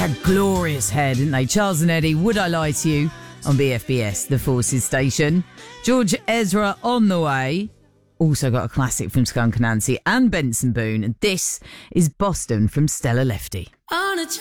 had glorious hair, didn't they? Charles and Eddie, Would I Lie to You? On BFBS, the Forces station. George Ezra on the way. Also got a classic from Skunk Anansie and Benson Boone. And this is Boston from Stella Lefty. On a